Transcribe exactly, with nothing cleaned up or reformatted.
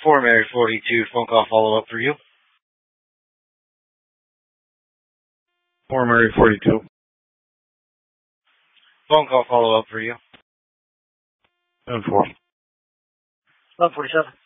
Four Mary forty-two, phone call follow up for you. Four Mary forty-two. Phone call follow up for you. Seven four. eleven forty-seven.